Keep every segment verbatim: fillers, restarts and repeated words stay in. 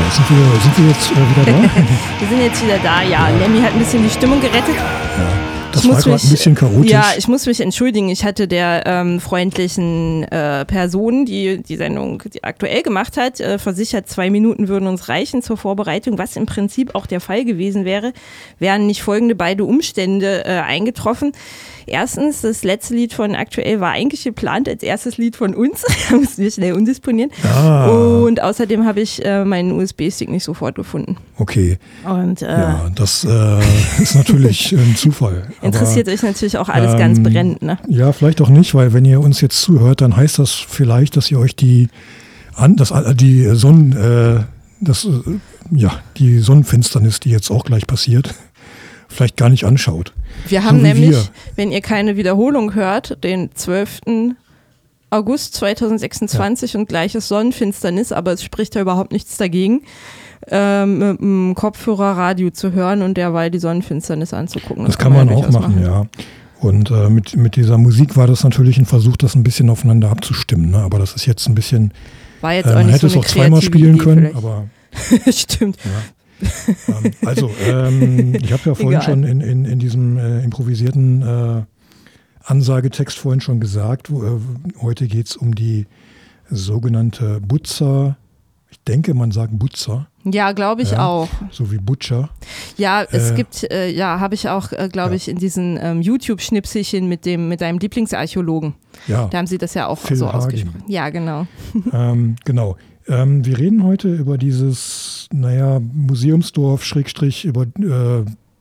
sind wir, sind wir jetzt äh, wieder da? Wir sind jetzt wieder da, ja. ja. Lemmy hat ein bisschen die Stimmung gerettet. Ja. Das war gerade ein bisschen chaotisch. Ja, ich muss mich entschuldigen. Ich hatte der ähm, freundlichen äh, Person, die die Sendung die aktuell gemacht hat, äh, versichert, zwei Minuten würden uns reichen zur Vorbereitung, was im Prinzip auch der Fall gewesen wäre, wären nicht folgende beide Umstände äh, eingetroffen. Erstens, das letzte Lied von Aktuell war eigentlich geplant als erstes Lied von uns. Da mussten wir schnell umdisponieren. Ah. Und außerdem habe ich äh, meinen U S B-Stick nicht sofort gefunden. Okay. Und, äh, ja, das äh, ist natürlich ein Zufall. Interessiert Aber, euch natürlich auch alles ähm, ganz brennend, ne? Ja, vielleicht auch nicht, weil wenn ihr uns jetzt zuhört, dann heißt das vielleicht, dass ihr euch die, an, das, die Sonnen, äh, das, äh, ja, die Sonnenfinsternis, die jetzt auch gleich passiert, vielleicht gar nicht anschaut. Wir haben so nämlich, wir. wenn ihr keine Wiederholung hört, den zwölften August zweitausendsechsundzwanzig ja. und gleiches Sonnenfinsternis, aber es spricht ja überhaupt nichts dagegen, ähm, mit einem Kopfhörer Radio zu hören und derweil die Sonnenfinsternis anzugucken. Das, das kann man, man ja auch machen, machen, ja. Und äh, mit, mit dieser Musik war das natürlich ein Versuch, das ein bisschen aufeinander abzustimmen. Ne? Aber das ist jetzt ein bisschen, war jetzt äh, auch man nicht hätte so es auch zweimal spielen Idee können, vielleicht. aber stimmt. Ja. ähm, also, ähm, ich habe ja vorhin Egal. schon in, in, in diesem äh, improvisierten äh, Ansagetext vorhin schon gesagt, wo, äh, heute geht es um die sogenannte Butzer, ich denke, man sagt Butzer. Ja, glaube ich ja, auch. So wie Butcher. Ja, es äh, gibt, äh, ja, habe ich auch, äh, glaube ja. ich, in diesen ähm, YouTube-Schnipselchen mit dem mit deinem Lieblingsarchäologen. Ja. Da haben sie das ja auch Phil so Hagin. ausgesprochen. Ja, genau. ähm, genau. Ähm, wir reden heute über dieses, naja, Museumsdorf, Schrägstrich, über äh,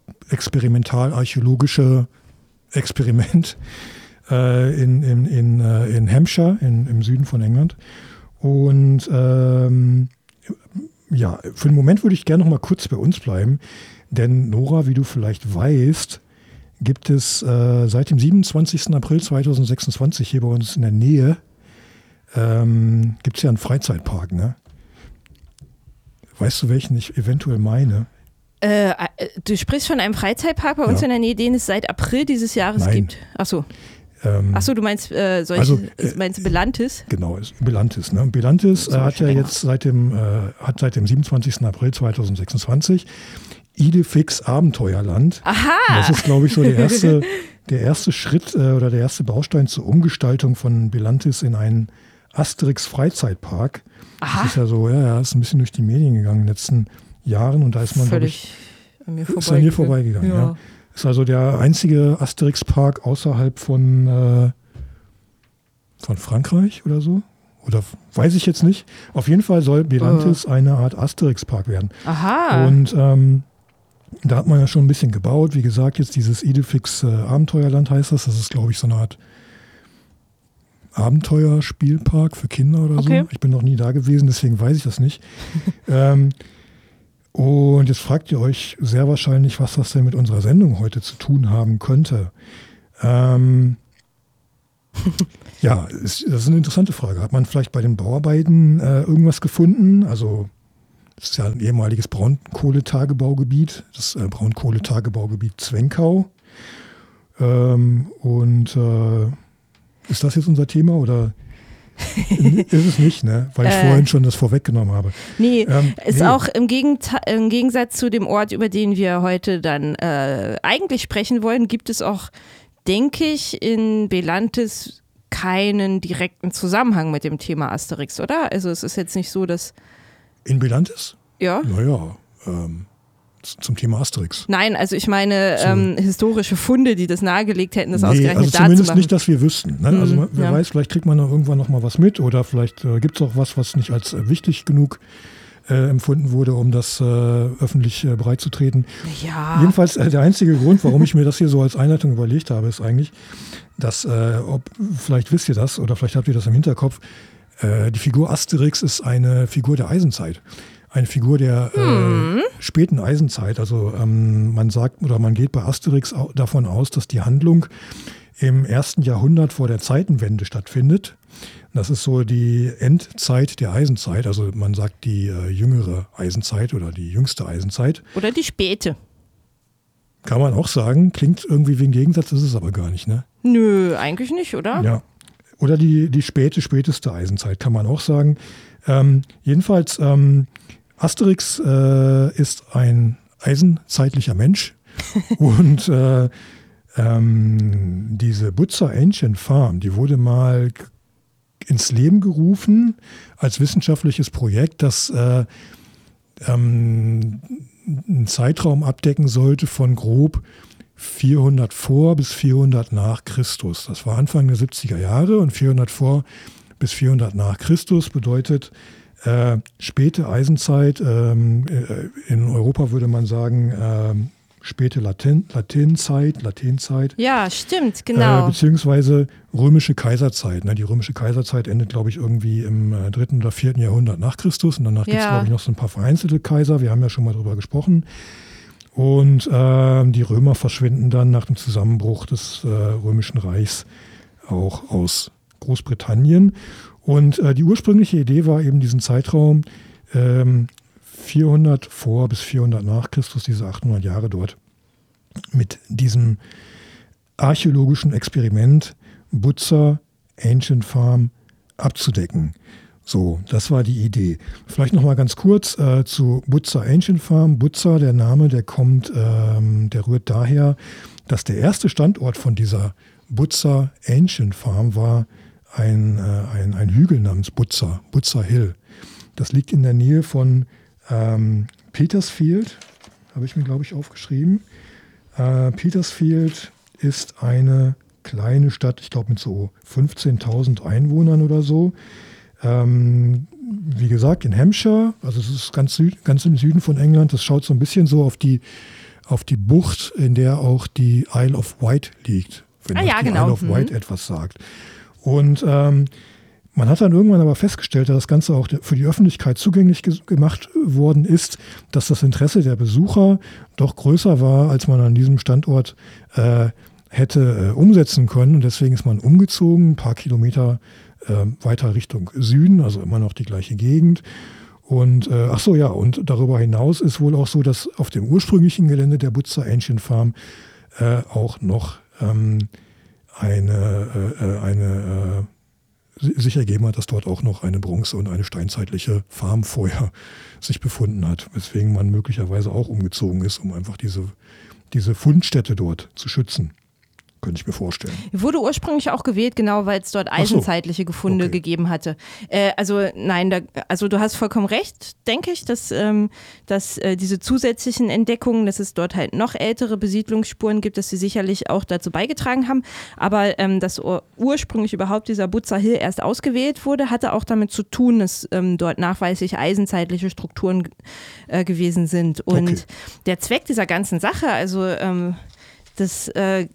experimental-archäologische Experiment äh, in, in, in, äh, in Hampshire, in, im Süden von England. Und ähm, ja, für den Moment würde ich gerne noch mal kurz bei uns bleiben, denn Nora, wie du vielleicht weißt, gibt es äh, seit dem siebenundzwanzigsten April zweitausendsechsundzwanzig hier bei uns in der Nähe Ähm, gibt es ja einen Freizeitpark, ne? Weißt du, welchen ich eventuell meine? Äh, du sprichst von einem Freizeitpark bei uns ja. in der Nähe, den es seit April dieses Jahres Nein. gibt. Achso. Ähm, Achso, du meinst äh, solche, also, äh, meinst du Belantis? Genau, Belantis. Ne? Belantis äh, hat ja jetzt seit dem, äh, hat seit dem siebenundzwanzigsten April zweitausendsechsundzwanzig Idefix Abenteuerland. Aha! Das ist, glaube ich, so der erste, der erste Schritt äh, oder der erste Baustein zur Umgestaltung von Belantis in einen Asterix-Freizeitpark. Aha. Das ist ja so, ja, ja, ist ein bisschen durch die Medien gegangen in den letzten Jahren und da ist man, glaube ich, an mir ist an mir vorbeigegangen. Ja. Ja. Ist also der einzige Asterix-Park außerhalb von, äh, von Frankreich oder so. Oder weiß ich jetzt nicht. Auf jeden Fall soll Belantis oh. eine Art Asterix-Park werden. Aha. Und ähm, da hat man ja schon ein bisschen gebaut. Wie gesagt, jetzt dieses Idefix äh, Abenteuerland heißt das. Das ist, glaube ich, so eine Art Abenteuerspielpark für Kinder oder okay. so. Ich bin noch nie da gewesen, deswegen weiß ich das nicht. ähm, und jetzt fragt ihr euch sehr wahrscheinlich, was das denn mit unserer Sendung heute zu tun haben könnte. Ähm, ja, ist, das ist eine interessante Frage. Hat man vielleicht bei den Bauarbeiten äh, irgendwas gefunden? Also das ist ja ein ehemaliges Braunkohletagebaugebiet, das äh, Braunkohletagebaugebiet Zwenkau. Ähm, und äh, ist das jetzt unser Thema oder ist es nicht, ne? Weil ich äh, vorhin schon das vorweggenommen habe. Nee, ähm, ist nee. auch im, Gegenta- im Gegensatz zu dem Ort, über den wir heute dann äh, eigentlich sprechen wollen, gibt es auch, denke ich, in Belantis keinen direkten Zusammenhang mit dem Thema Asterix, oder? Also es ist jetzt nicht so, dass... In Belantis? Ja. Naja, ähm, zum Thema Asterix. Nein, also ich meine so. ähm, historische Funde, die das nahegelegt hätten, das nee, ausgerechnet also da zu zumindest machen. nicht, dass wir wüssten. Ne? Also Mhm, wer ja. weiß, vielleicht kriegt man da irgendwann noch mal was mit oder vielleicht äh, gibt es auch was, was nicht als äh, wichtig genug äh, empfunden wurde, um das äh, öffentlich äh, breitzutreten. Ja. Jedenfalls äh, der einzige Grund, warum ich mir das hier so als Einleitung überlegt habe, ist eigentlich, dass, äh, ob, vielleicht wisst ihr das oder vielleicht habt ihr das im Hinterkopf, äh, die Figur Asterix ist eine Figur der Eisenzeit. Eine Figur der hm. äh, späten Eisenzeit. Also ähm, man sagt oder man geht bei Asterix au- davon aus, dass die Handlung im ersten Jahrhundert vor der Zeitenwende stattfindet. Das ist so die Endzeit der Eisenzeit. Also man sagt die äh, jüngere Eisenzeit oder die jüngste Eisenzeit. Oder die späte. Kann man auch sagen. Klingt irgendwie wie ein Gegensatz, ist es aber gar nicht, ne? Nö, eigentlich nicht, oder? Ja. Oder die, die späte, späteste Eisenzeit, kann man auch sagen. Ähm, jedenfalls ähm, Asterix äh, ist ein eisenzeitlicher Mensch und äh, ähm, diese Butzer Ancient Farm, die wurde mal ins Leben gerufen als wissenschaftliches Projekt, das äh, ähm, einen Zeitraum abdecken sollte von grob vierhundert vor bis vierhundert nach Christus. Das war Anfang der siebziger Jahre und vierhundert vor bis vierhundert nach Christus bedeutet äh, späte Eisenzeit. Ähm, in Europa würde man sagen äh, späte Latin, Latinzeit, Latinzeit. Ja, stimmt, genau. Äh, beziehungsweise römische Kaiserzeit. Ne? Die römische Kaiserzeit endet, glaube ich, irgendwie im äh, dritten oder vierten Jahrhundert nach Christus. Und danach ja. gibt es, glaube ich, noch so ein paar vereinzelte Kaiser. Wir haben ja schon mal drüber gesprochen. Und äh, die Römer verschwinden dann nach dem Zusammenbruch des äh, Römischen Reichs auch aus Großbritannien. Und äh, die ursprüngliche Idee war eben diesen Zeitraum ähm, vierhundert vor bis vierhundert nach Christus, diese achthundert Jahre dort, mit diesem archäologischen Experiment Butzer Ancient Farm abzudecken. So, das war die Idee. Vielleicht noch mal ganz kurz äh, zu Butzer Ancient Farm. Butzer, der Name, der kommt, ähm, der rührt daher, dass der erste Standort von dieser Butzer Ancient Farm war ein, äh, ein, ein Hügel namens Butzer, Butzer Hill. Das liegt in der Nähe von ähm, Petersfield, habe ich mir, glaube ich, aufgeschrieben. Äh, Petersfield ist eine kleine Stadt, ich glaube mit so fünfzehntausend Einwohnern oder so. Ähm, wie gesagt, in Hampshire, also es ist ganz, Süd, ganz im Süden von England. Das schaut so ein bisschen so auf die, auf die Bucht, in der auch die Isle of Wight liegt, wenn ah, euch ja, die genau. Isle of mhm. Wight etwas sagt. Und ähm, man hat dann irgendwann aber festgestellt, dass das Ganze auch für die Öffentlichkeit zugänglich ge- gemacht worden ist, dass das Interesse der Besucher doch größer war, als man an diesem Standort äh, hätte äh, umsetzen können. Und deswegen ist man umgezogen, ein paar Kilometer äh, weiter Richtung Süden, also immer noch die gleiche Gegend. Und äh, ach so, ja, und darüber hinaus ist wohl auch so, dass auf dem ursprünglichen Gelände der Butzer Ancient Farm äh, auch noch ähm, eine, äh, eine äh, sich ergeben hat, dass dort auch noch eine Bronze- und eine steinzeitliche Farm vorher sich befunden hat, weswegen man möglicherweise auch umgezogen ist, um einfach diese, diese Fundstätte dort zu schützen. Könnte ich mir vorstellen. Wurde ursprünglich auch gewählt, genau, weil es dort eisenzeitliche Gefunde okay. gegeben hatte. Äh, also nein, da, also du hast vollkommen recht, denke ich, dass, ähm, dass äh, diese zusätzlichen Entdeckungen, dass es dort halt noch ältere Besiedlungsspuren gibt, dass sie sicherlich auch dazu beigetragen haben. Aber ähm, dass ur- ursprünglich überhaupt dieser Butzer Hill erst ausgewählt wurde, hatte auch damit zu tun, dass ähm, dort nachweislich eisenzeitliche Strukturen äh, gewesen sind. Und okay. der Zweck dieser ganzen Sache, also ähm, das äh,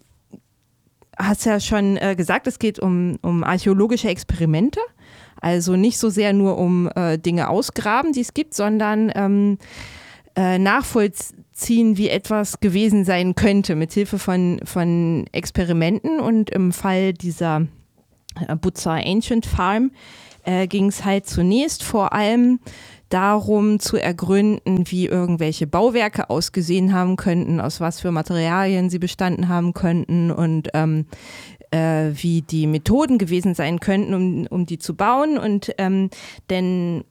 hast ja schon äh, gesagt, es geht um, um archäologische Experimente, also nicht so sehr nur um äh, Dinge ausgraben, die es gibt, sondern ähm, äh, nachvollziehen, wie etwas gewesen sein könnte, mit Hilfe von, von Experimenten. Und im Fall dieser äh, Butzer Ancient Farm äh, ging es halt zunächst vor allem darum zu ergründen, wie irgendwelche Bauwerke ausgesehen haben könnten, aus was für Materialien sie bestanden haben könnten und ähm, äh, wie die Methoden gewesen sein könnten, um, um die zu bauen. Und ähm, denn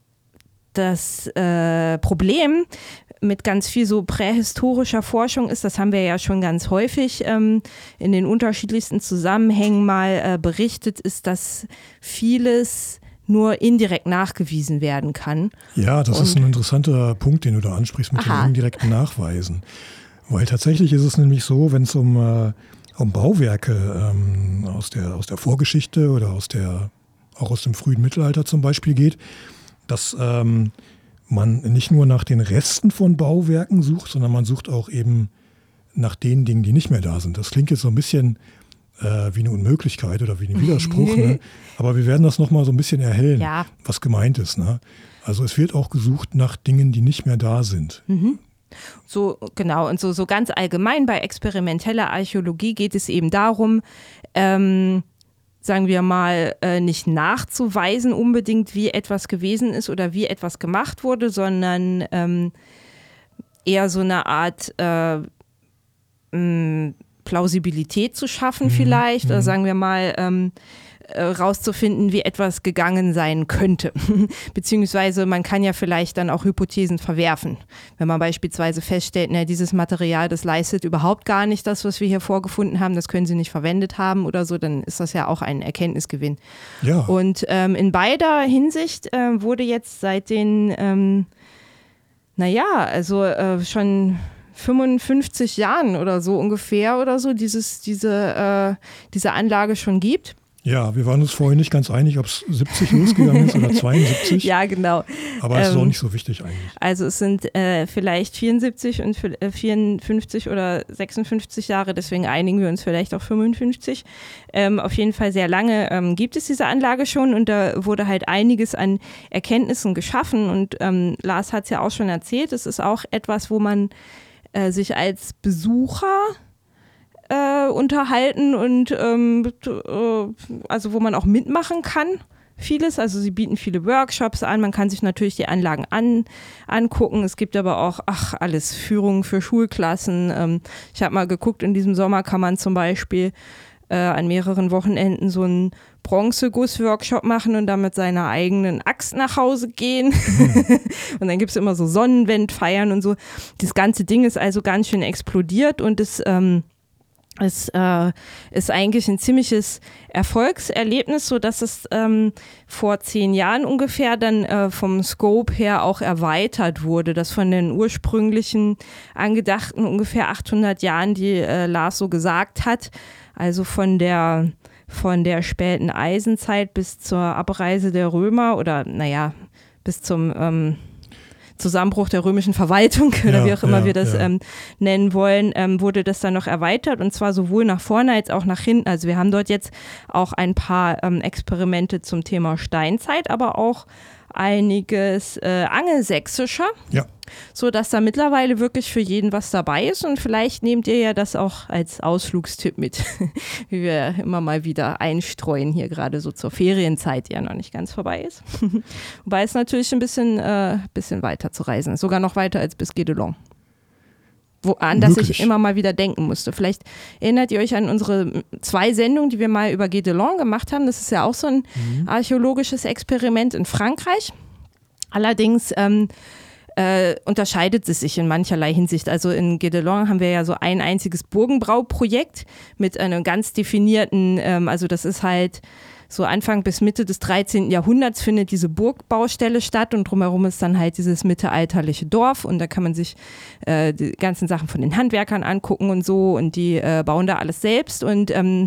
das äh, Problem mit ganz viel so prähistorischer Forschung ist, das haben wir ja schon ganz häufig ähm, in den unterschiedlichsten Zusammenhängen mal äh, berichtet, ist, dass vieles nur indirekt nachgewiesen werden kann. Ja, das und ist ein interessanter Punkt, den du da ansprichst mit Aha. den indirekten Nachweisen. Weil tatsächlich ist es nämlich so, wenn es um, äh, um Bauwerke ähm, aus, der, aus der Vorgeschichte oder aus der, auch aus dem frühen Mittelalter zum Beispiel geht, dass ähm, man nicht nur nach den Resten von Bauwerken sucht, sondern man sucht auch eben nach den Dingen, die nicht mehr da sind. Das klingt jetzt so ein bisschen wie eine Unmöglichkeit oder wie ein Widerspruch, ne? Aber wir werden das nochmal so ein bisschen erhellen, ja. was gemeint ist. Ne? Also es wird auch gesucht nach Dingen, die nicht mehr da sind. Mhm. So, genau, und so, so ganz allgemein bei experimenteller Archäologie geht es eben darum, ähm, sagen wir mal, äh, nicht nachzuweisen unbedingt, wie etwas gewesen ist oder wie etwas gemacht wurde, sondern ähm, eher so eine Art äh, mh, Plausibilität zu schaffen vielleicht, mhm. oder sagen wir mal, ähm, äh, rauszufinden, wie etwas gegangen sein könnte. Beziehungsweise man kann ja vielleicht dann auch Hypothesen verwerfen. Wenn man beispielsweise feststellt, na, dieses Material, das leistet überhaupt gar nicht das, was wir hier vorgefunden haben, das können sie nicht verwendet haben oder so, dann ist das ja auch ein Erkenntnisgewinn. Ja. Und ähm, in beider Hinsicht äh, wurde jetzt seit den, ähm, naja, also äh, schon fünfundfünfzig Jahren oder so ungefähr oder so dieses, diese, äh, diese Anlage schon gibt. Ja, wir waren uns vorhin nicht ganz einig, ob es siebzig losgegangen ist oder zweiundsiebzig. Ja, genau. Aber es ähm, ist auch nicht so wichtig eigentlich. Also es sind äh, vielleicht vierundsiebzig und äh, vierundfünfzig oder sechsundfünfzig Jahre, deswegen einigen wir uns vielleicht auf fünfundfünfzig. Ähm, auf jeden Fall sehr lange ähm, gibt es diese Anlage schon und da wurde halt einiges an Erkenntnissen geschaffen und ähm, Lars hat es ja auch schon erzählt, es ist auch etwas, wo man äh, sich als Besucher Äh, unterhalten und ähm, äh, also wo man auch mitmachen kann, vieles. Also sie bieten viele Workshops an, man kann sich natürlich die Anlagen an, angucken. Es gibt aber auch, ach, alles, Führungen für Schulklassen. Ähm, ich habe mal geguckt, in diesem Sommer kann man zum Beispiel äh, an mehreren Wochenenden so einen Bronzeguss-Workshop machen und dann mit seiner eigenen Axt nach Hause gehen. Mhm. Und dann gibt es immer so Sonnenwendfeiern und so. Das ganze Ding ist also ganz schön explodiert und es ähm, Es äh, ist eigentlich ein ziemliches Erfolgserlebnis, sodass es ähm, vor zehn Jahren ungefähr dann äh, vom Scope her auch erweitert wurde, dass von den ursprünglichen angedachten ungefähr achthundert Jahren, die äh, Lars so gesagt hat, also von der, von der späten Eisenzeit bis zur Abreise der Römer oder naja, bis zum ähm, Zusammenbruch der römischen Verwaltung oder ja, wie auch immer ja, wir das ja. ähm, nennen wollen, ähm, wurde das dann noch erweitert und zwar sowohl nach vorne als auch nach hinten. Also wir haben dort jetzt auch ein paar ähm, Experimente zum Thema Steinzeit, aber auch einiges äh, angelsächsischer, ja. sodass da mittlerweile wirklich für jeden was dabei ist und vielleicht nehmt ihr ja das auch als Ausflugstipp mit, wie wir immer mal wieder einstreuen hier gerade so zur Ferienzeit, die ja noch nicht ganz vorbei ist. Wobei es natürlich ein bisschen, äh, bisschen weiter zu reisen ist, sogar noch weiter als bis Guédelon. Wo, an das ich immer mal wieder denken musste. Vielleicht erinnert ihr euch an unsere zwei Sendungen, die wir mal über Guédelon gemacht haben. Das ist ja auch so ein mhm. archäologisches Experiment in Frankreich. Allerdings ähm, äh, unterscheidet es sich in mancherlei Hinsicht. Also in Guédelon haben wir ja so ein einziges Burgenbrauprojekt mit einem ganz definierten, ähm, also das ist halt so Anfang bis Mitte des dreizehnten Jahrhunderts findet diese Burgbaustelle statt und drumherum ist dann halt dieses mittelalterliche Dorf und da kann man sich äh, die ganzen Sachen von den Handwerkern angucken und so und die äh, bauen da alles selbst und ähm,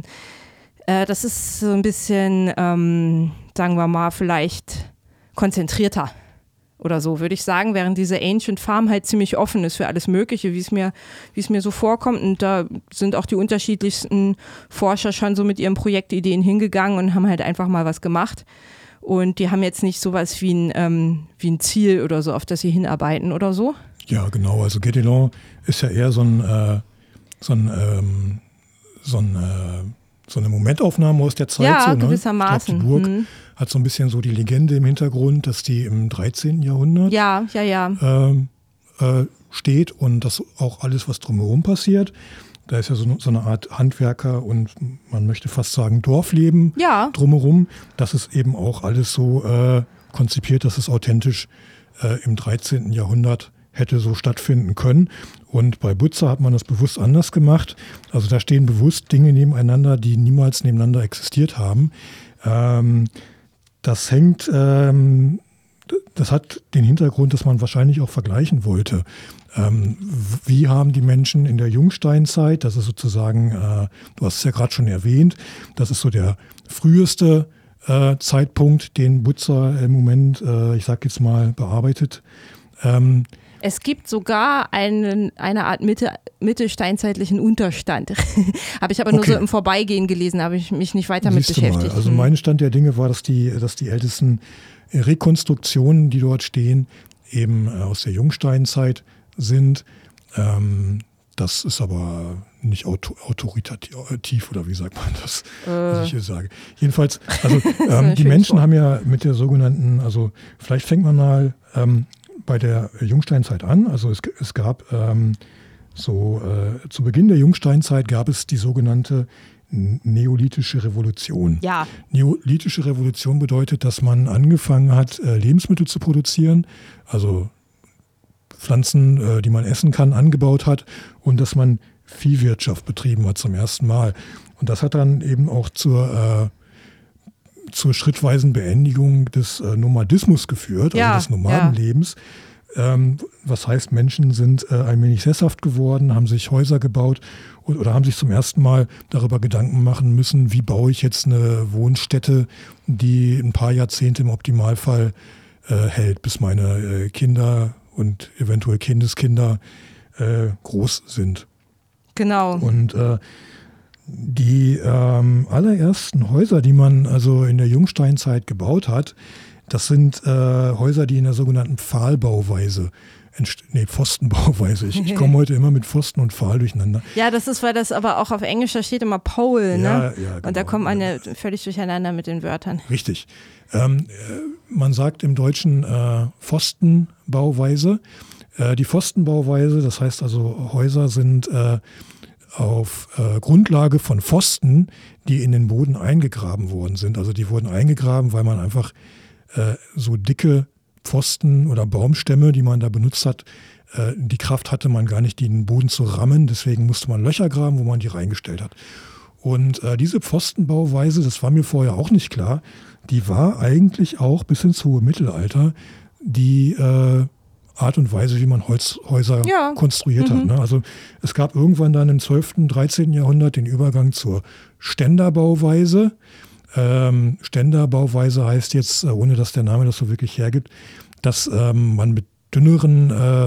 äh, das ist so ein bisschen, ähm, sagen wir mal, vielleicht konzentrierter oder so, würde ich sagen, während diese Ancient Farm halt ziemlich offen ist für alles Mögliche, wie es mir, wie es mir so vorkommt. Und da sind auch die unterschiedlichsten Forscher schon so mit ihren Projektideen hingegangen und haben halt einfach mal was gemacht. Und die haben jetzt nicht sowas wie ein, ähm, wie ein Ziel oder so, auf das sie hinarbeiten oder so. Ja, genau. Also Guédelon ist ja eher so ein, äh, so ein, ähm, so ein äh, so eine Momentaufnahme aus der Zeit. Ja, so, ne? gewissermaßen. Ich glaub, die Burg hm. hat so ein bisschen so die Legende im Hintergrund, dass die im dreizehnten Jahrhundert ja, ja, ja. Ähm, äh, steht und das auch alles, was drumherum passiert. Da ist ja so, so eine Art Handwerker und man möchte fast sagen Dorfleben ja. drumherum. Das ist eben auch alles so äh, konzipiert, dass es authentisch äh, im dreizehnten Jahrhundert hätte so stattfinden können. Und bei Butzer hat man das bewusst anders gemacht. Also da stehen bewusst Dinge nebeneinander, die niemals nebeneinander existiert haben. Ähm, das hängt, ähm, das hat den Hintergrund, dass man wahrscheinlich auch vergleichen wollte. Ähm, wie haben die Menschen in der Jungsteinzeit, das ist sozusagen, äh, du hast es ja gerade schon erwähnt, das ist so der früheste äh, Zeitpunkt, den Butzer im Moment, äh, ich sag jetzt mal, bearbeitet. Ähm, Es gibt sogar einen, eine Art Mitte, mittelsteinzeitlichen Unterstand. Habe ich aber nur okay. so im Vorbeigehen gelesen, habe ich mich nicht weiter Siehst mit beschäftigt. Mal. Also mein Stand der Dinge war, dass die, dass die ältesten Rekonstruktionen, die dort stehen, eben aus der Jungsteinzeit sind. Ähm, das ist aber nicht auto, autoritativ oder wie sagt man das, äh. was ich hier sage. Jedenfalls, also ähm, die Menschen Sport. haben ja mit der sogenannten, also vielleicht fängt man mal ähm, bei der Jungsteinzeit an. Also es, es gab ähm, so äh, zu Beginn der Jungsteinzeit gab es die sogenannte neolithische Revolution. Ja. Neolithische Revolution bedeutet, dass man angefangen hat, Lebensmittel zu produzieren, also Pflanzen, die man essen kann, angebaut hat und dass man Viehwirtschaft betrieben hat zum ersten Mal. Und das hat dann eben auch zur, äh, zur schrittweisen Beendigung des äh, Nomadismus geführt, ja, also des Nomadenlebens. Ja. Ähm, was heißt, Menschen sind äh, allmählich sesshaft geworden, haben sich Häuser gebaut und, oder haben sich zum ersten Mal darüber Gedanken machen müssen, wie baue ich jetzt eine Wohnstätte, die ein paar Jahrzehnte im Optimalfall äh, hält, bis meine äh, Kinder und eventuell Kindeskinder äh, groß sind. Genau. Und äh, die ähm, allerersten Häuser, die man also in der Jungsteinzeit gebaut hat, das sind äh, Häuser, die in der sogenannten Pfahlbauweise, entst- nee, Pfostenbauweise. Ich, ich komme heute immer mit Pfosten und Pfahl durcheinander. Ja, das ist, weil das aber auch auf Englisch, da steht immer Pole, ne? Ja, ja, genau. Und da kommt man ja völlig durcheinander mit den Wörtern. Richtig. Ähm, äh, man sagt im Deutschen äh, Pfostenbauweise. Äh, die Pfostenbauweise, das heißt also, Häuser sind äh, auf äh, Grundlage von Pfosten, die in den Boden eingegraben worden sind. Also die wurden eingegraben, weil man einfach äh, so dicke Pfosten oder Baumstämme, die man da benutzt hat, äh, die Kraft hatte man gar nicht, die in den Boden zu rammen. Deswegen musste man Löcher graben, wo man die reingestellt hat. Und äh, diese Pfostenbauweise, das war mir vorher auch nicht klar, die war eigentlich auch bis ins hohe Mittelalter die äh, Art und Weise, wie man Holzhäuser ja. konstruiert mhm. hat. Ne? Also es gab irgendwann dann im zwölften, dreizehnten Jahrhundert den Übergang zur Ständerbauweise. Ähm, Ständerbauweise heißt jetzt, ohne dass der Name das so wirklich hergibt, dass ähm, man mit dünneren äh,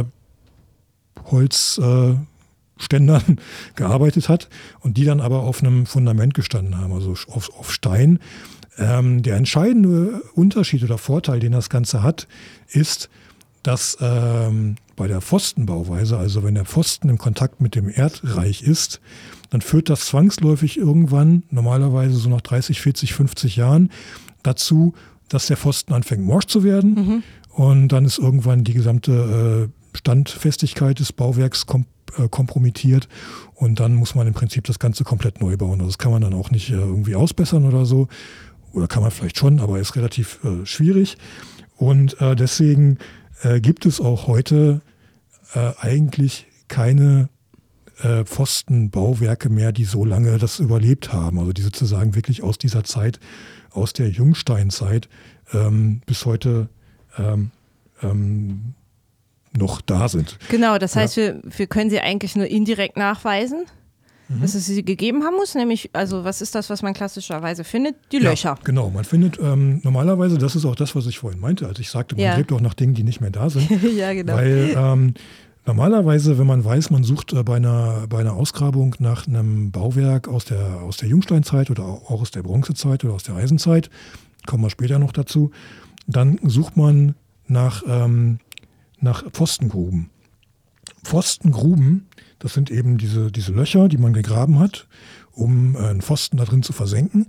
Holzständern äh, gearbeitet hat und die dann aber auf einem Fundament gestanden haben, also auf, auf Stein. Ähm, der entscheidende Unterschied oder Vorteil, den das Ganze hat, ist, dass ähm, bei der Pfostenbauweise, also wenn der Pfosten im Kontakt mit dem Erdreich ist, dann führt das zwangsläufig irgendwann, normalerweise so nach dreißig, vierzig, fünfzig Jahren, dazu, dass der Pfosten anfängt morsch zu werden. Mhm. Und dann ist irgendwann die gesamte äh, Standfestigkeit des Bauwerks kom- äh, kompromittiert. Und dann muss man im Prinzip das Ganze komplett neu bauen. Also das kann man dann auch nicht äh, irgendwie ausbessern oder so. Oder kann man vielleicht schon, aber ist relativ äh, schwierig. Und äh, deswegen äh, gibt es auch heute äh, eigentlich keine äh, Pfostenbauwerke mehr, die so lange das überlebt haben. Also die sozusagen wirklich aus dieser Zeit, aus der Jungsteinzeit ähm, bis heute ähm, ähm, noch da sind. Genau, das heißt, ja. wir, wir können sie eigentlich nur indirekt nachweisen, mhm. dass es sie gegeben haben muss, nämlich, also was ist das, was man klassischerweise findet? Die ja, Löcher. Genau, man findet ähm, normalerweise, das ist auch das, was ich vorhin meinte, als ich sagte, man ja. gräbt auch nach Dingen, die nicht mehr da sind. Ja, genau. Weil ähm, normalerweise, wenn man weiß, man sucht äh, bei, einer, bei einer Ausgrabung nach einem Bauwerk aus der, aus der Jungsteinzeit oder auch aus der Bronzezeit oder aus der Eisenzeit, kommen wir später noch dazu, dann sucht man nach, ähm, nach Pfostengruben. Pfostengruben, das sind eben diese, diese Löcher, die man gegraben hat, um äh, einen Pfosten da drin zu versenken.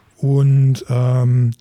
Und ähm,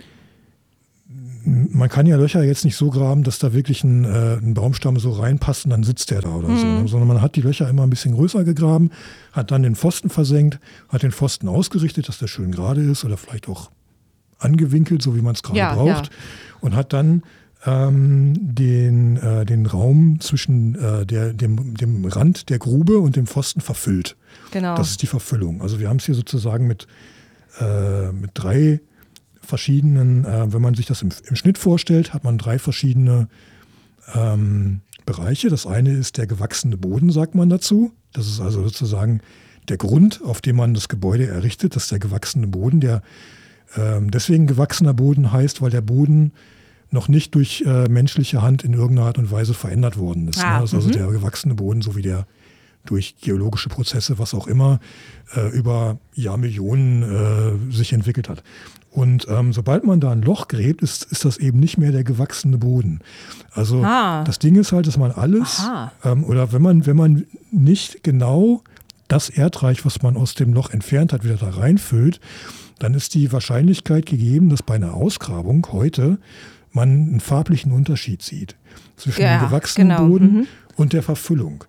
man kann ja Löcher jetzt nicht so graben, dass da wirklich ein, äh, ein Baumstamm so reinpasst und dann sitzt der da oder mhm. so. Ne? Sondern man hat die Löcher immer ein bisschen größer gegraben, hat dann den Pfosten versenkt, hat den Pfosten ausgerichtet, dass der schön gerade ist oder vielleicht auch angewinkelt, so wie man es gerade ja, braucht. Ja. Und hat dann ähm, den, äh, den Raum zwischen äh, der, dem, dem Rand der Grube und dem Pfosten verfüllt. Genau. Das ist die Verfüllung. Also wir haben es hier sozusagen mit, äh, mit drei verschiedenen, äh, wenn man sich das im, im Schnitt vorstellt, hat man drei verschiedene ähm, Bereiche. Das eine ist der gewachsene Boden, sagt man dazu. Das ist also sozusagen der Grund, auf dem man das Gebäude errichtet. Das ist der gewachsene Boden, der ähm, deswegen gewachsener Boden heißt, weil der Boden noch nicht durch äh, menschliche Hand in irgendeiner Art und Weise verändert worden ist. Ah, ne? Das ist also mhm. der gewachsene Boden, so wie der durch geologische Prozesse, was auch immer, äh, über Jahrmillionen äh, sich entwickelt hat. Und ähm, sobald man da ein Loch gräbt, ist, ist das eben nicht mehr der gewachsene Boden. Also ah. das Ding ist halt, dass man alles, ähm, oder wenn man, wenn man nicht genau das Erdreich, was man aus dem Loch entfernt hat, wieder da reinfüllt, dann ist die Wahrscheinlichkeit gegeben, dass bei einer Ausgrabung heute man einen farblichen Unterschied sieht zwischen ja, dem gewachsenen genau. Boden mhm. und der Verfüllung.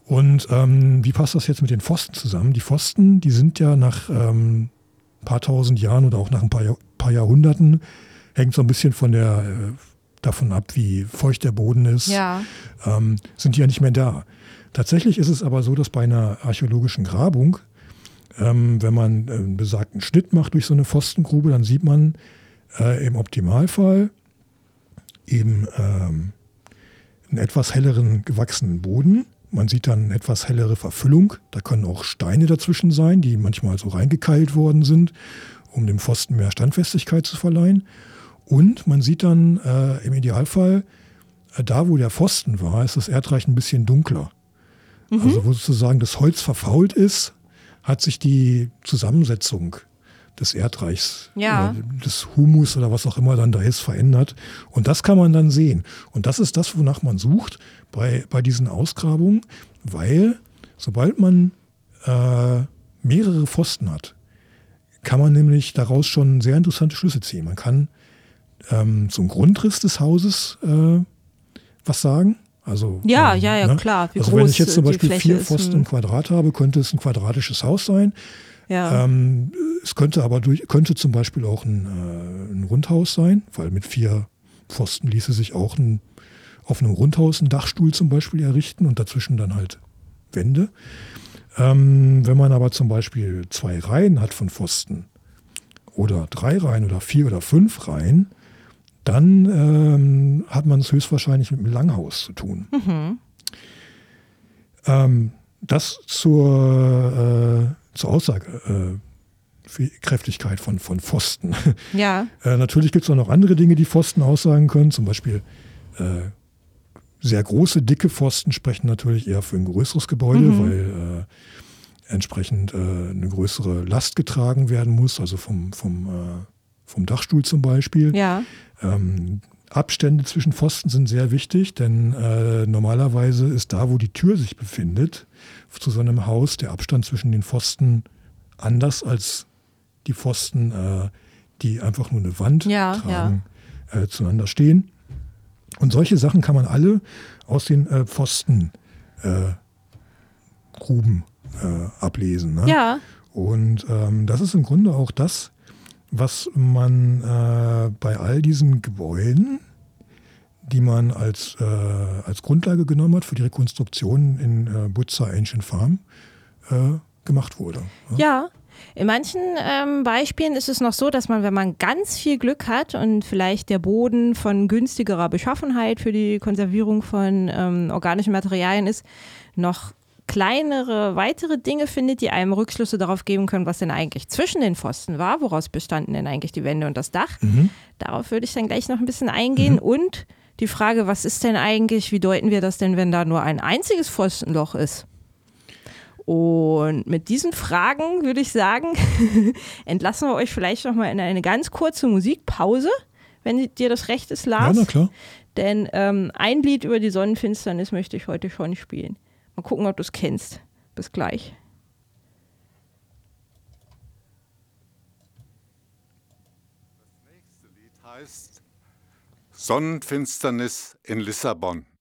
Und ähm, wie passt das jetzt mit den Pfosten zusammen? Die Pfosten, die sind ja nach ähm, ein paar tausend Jahren oder auch nach ein paar, Jahr, paar Jahrhunderten, hängt so ein bisschen von der, äh, davon ab, wie feucht der Boden ist, Ja. ähm, sind die ja nicht mehr da. Tatsächlich ist es aber so, dass bei einer archäologischen Grabung, ähm, wenn man einen besagten Schnitt macht durch so eine Pfostengrube, dann sieht man äh, im Optimalfall eben ähm, einen etwas helleren gewachsenen Boden. Man sieht dann eine etwas hellere Verfüllung. Da können auch Steine dazwischen sein, die manchmal so reingekeilt worden sind, um dem Pfosten mehr Standfestigkeit zu verleihen. Und man sieht dann äh, im Idealfall, äh, da wo der Pfosten war, ist das Erdreich ein bisschen dunkler. Mhm. Also wo sozusagen das Holz verfault ist, hat sich die Zusammensetzung des Erdreichs, ja. oder des Humus oder was auch immer dann da ist, verändert. Und das kann man dann sehen. Und das ist das, wonach man sucht bei, bei diesen Ausgrabungen, weil sobald man äh, mehrere Pfosten hat, kann man nämlich daraus schon sehr interessante Schlüsse ziehen. Man kann ähm, zum Grundriss des Hauses äh, was sagen. Also, ja, ähm, ja, ja, ne? klar. Wie also groß wenn ich jetzt zum Beispiel vier ist, Pfosten im Quadrat habe, könnte es ein quadratisches Haus sein. Ja. Ähm, es könnte aber durch, könnte zum Beispiel auch ein, äh, ein Rundhaus sein, weil mit vier Pfosten ließe sich auch ein, auf einem Rundhaus ein Dachstuhl zum Beispiel errichten und dazwischen dann halt Wände. Ähm, wenn man aber zum Beispiel zwei Reihen hat von Pfosten oder drei Reihen oder vier oder fünf Reihen, dann ähm, hat man es höchstwahrscheinlich mit einem Langhaus zu tun. Mhm. Ähm, das zur, äh, zur Aussagekräftigkeit von, von Pfosten. Ja. äh, natürlich gibt es auch noch andere Dinge, die Pfosten aussagen können. Zum Beispiel äh, sehr große, dicke Pfosten sprechen natürlich eher für ein größeres Gebäude, mhm. weil äh, entsprechend äh, eine größere Last getragen werden muss, also vom, vom, äh, vom Dachstuhl zum Beispiel. Ja. Ähm, Abstände zwischen Pfosten sind sehr wichtig, denn äh, normalerweise ist da, wo die Tür sich befindet, zu so einem Haus der Abstand zwischen den Pfosten anders als die Pfosten, äh, die einfach nur eine Wand ja, tragen, ja. äh, zueinander stehen. Und solche Sachen kann man alle aus den äh, Pfostengruben äh, ablesen. Ne? Ja. Und ähm, das ist im Grunde auch das, was man äh, bei all diesen Gebäuden, die man als, äh, als Grundlage genommen hat für die Rekonstruktion in äh, Butzer Ancient Farm, äh, gemacht wurde. Ja. ja. In manchen ähm, Beispielen ist es noch so, dass man, wenn man ganz viel Glück hat und vielleicht der Boden von günstigerer Beschaffenheit für die Konservierung von ähm, organischen Materialien ist, noch kleinere, weitere Dinge findet, die einem Rückschlüsse darauf geben können, was denn eigentlich zwischen den Pfosten war, woraus bestanden denn eigentlich die Wände und das Dach. Mhm. Darauf würde ich dann gleich noch ein bisschen eingehen. Mhm. Und die Frage, was ist denn eigentlich, wie deuten wir das denn, wenn da nur ein einziges Pfostenloch ist? Und mit diesen Fragen würde ich sagen, entlassen wir euch vielleicht noch mal in eine ganz kurze Musikpause, wenn dir das recht ist, Lars. Ja, na klar. Denn ähm, ein Lied über die Sonnenfinsternis möchte ich heute schon spielen. Mal gucken, ob du es kennst. Bis gleich. Das nächste Lied heißt Sonnenfinsternis in Lissabon.